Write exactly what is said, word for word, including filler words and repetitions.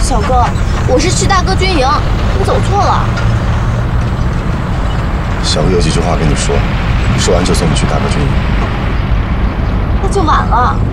小哥，我是去大哥军营，你走错了。 小哥有几句话跟你说，说完就送你去大哥军营。 那就晚了。